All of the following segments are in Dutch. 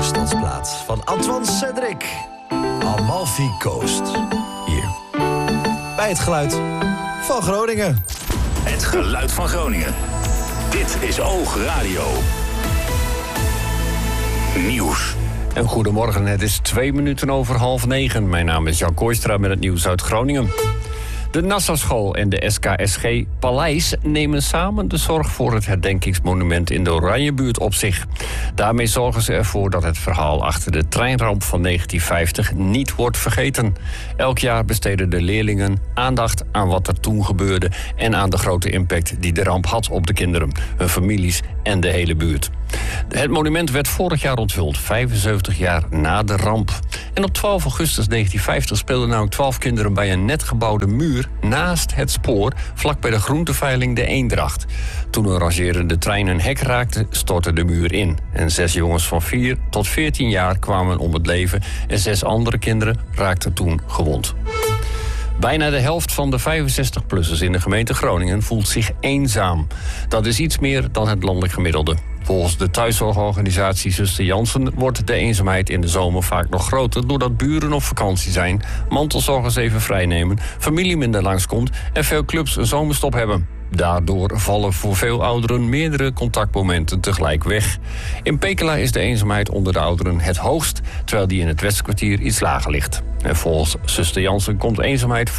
afstandsplaats van Antoine Cedric. Amalfi Coast. Hier. Bij het geluid van Groningen. Het geluid van Groningen. Dit is Oog Radio. Nieuws. En goedemorgen, het is 2 minuten over 8:30. Mijn naam is Jan Kooistra met het nieuws uit Groningen. De Nassau-school en de SKSG Paleis nemen samen de zorg voor het herdenkingsmonument in de Oranjebuurt op zich. Daarmee zorgen ze ervoor dat het verhaal achter de treinramp van 1950 niet wordt vergeten. Elk jaar besteden de leerlingen aandacht aan wat er toen gebeurde en aan de grote impact die de ramp had op de kinderen, hun families en de hele buurt. Het monument werd vorig jaar onthuld, 75 jaar na de ramp. En op 12 augustus 1950 speelden namelijk 12 kinderen bij een net gebouwde muur naast het spoor, vlak bij de groenteveiling de Eendracht. Toen een rangerende trein een hek raakte, stortte de muur in. En 6 jongens van 4 tot 14 jaar kwamen om het leven en 6 andere kinderen raakten toen gewond. Bijna de helft van de 65-plussers in de gemeente Groningen voelt zich eenzaam. Dat is iets meer dan het landelijk gemiddelde. Volgens de thuiszorgorganisatie Zuster Jansen wordt de eenzaamheid in de zomer vaak nog groter doordat buren op vakantie zijn, mantelzorgers even vrijnemen, familie minder langskomt en veel clubs een zomerstop hebben. Daardoor vallen voor veel ouderen meerdere contactmomenten tegelijk weg. In Pekela is de eenzaamheid onder de ouderen het hoogst, terwijl die in het Westkwartier iets lager ligt. En volgens Zuster Jansen komt eenzaamheid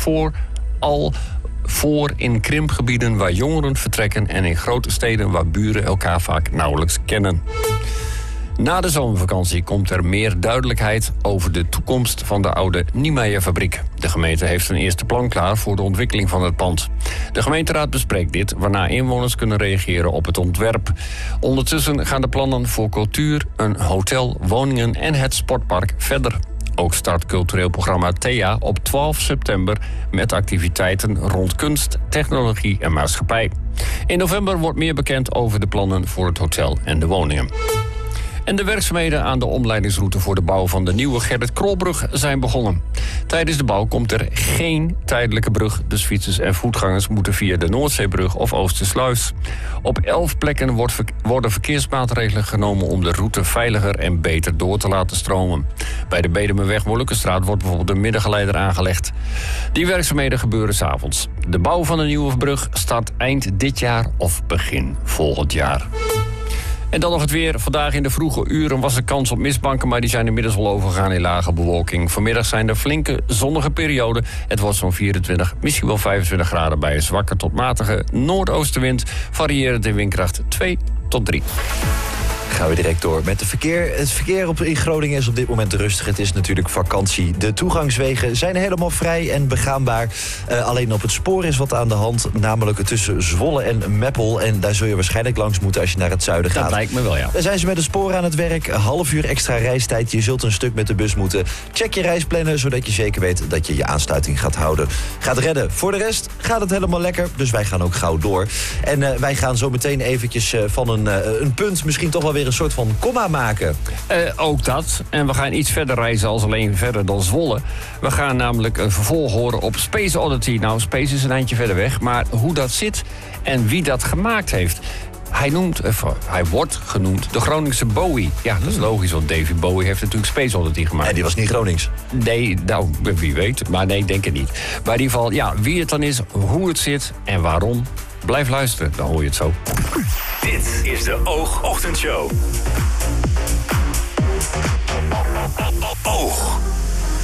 voor in krimpgebieden waar jongeren vertrekken en in grote steden waar buren elkaar vaak nauwelijks kennen. Na de zomervakantie komt er meer duidelijkheid over de toekomst van de oude Niemeyer-fabriek. De gemeente heeft een eerste plan klaar voor de ontwikkeling van het pand. De gemeenteraad bespreekt dit, waarna inwoners kunnen reageren op het ontwerp. Ondertussen gaan de plannen voor cultuur, een hotel, woningen en het sportpark verder. Ook start cultureel programma Thea op 12 september... met activiteiten rond kunst, technologie en maatschappij. In november wordt meer bekend over de plannen voor het hotel en de woningen. En de werkzaamheden aan de omleidingsroute voor de bouw van de nieuwe Gerrit Krolbrug zijn begonnen. Tijdens de bouw komt er geen tijdelijke brug, dus fietsers en voetgangers moeten via de Noordzeebrug of Oostersluis. Op 11 plekken worden verkeersmaatregelen genomen om de route veiliger en beter door te laten stromen. Bij de Bedemerweg-Molukkenstraat wordt bijvoorbeeld een middengeleider aangelegd. Die werkzaamheden gebeuren 's avonds. De bouw van de nieuwe brug start eind dit jaar of begin volgend jaar. En dan nog het weer. Vandaag in de vroege uren was er kans op mistbanken, maar die zijn inmiddels al overgegaan in lage bewolking. Vanmiddag zijn er flinke zonnige perioden. Het wordt zo'n 24, misschien wel 25 graden bij een zwakke tot matige noordoostenwind, variërend in windkracht 2 tot 3. Gaan we direct door met het verkeer. Het verkeer in Groningen is op dit moment rustig. Het is natuurlijk vakantie. De toegangswegen zijn helemaal vrij en begaanbaar. Alleen op het spoor is wat aan de hand. Namelijk tussen Zwolle en Meppel. En daar zul je waarschijnlijk langs moeten als je naar het zuiden gaat. Dat lijkt me wel, ja. Daar zijn ze met het spoor aan het werk. Een half uur extra reistijd. Je zult een stuk met de bus moeten. Check je reisplannen, zodat je zeker weet dat je je aansluiting gaat houden. Gaat redden. Voor de rest gaat het helemaal lekker. Dus wij gaan ook gauw door. En wij gaan zo meteen eventjes van een punt misschien toch wel weer een soort van komma maken. Ook dat. En we gaan iets verder reizen als alleen verder dan Zwolle. We gaan namelijk een vervolg horen op Space Oddity. Nou, Space is een eindje verder weg. Maar hoe dat zit en wie dat gemaakt heeft. Hij wordt genoemd de Groningse Bowie. Ja, dat is logisch, want David Bowie heeft natuurlijk Space Oddity gemaakt. En die was niet Gronings. Nee, nou, wie weet. Maar nee, denk het niet. Maar in ieder geval, ja, wie het dan is, hoe het zit en waarom. Blijf luisteren, dan hoor je het zo. Dit is de Oog Ochtendshow.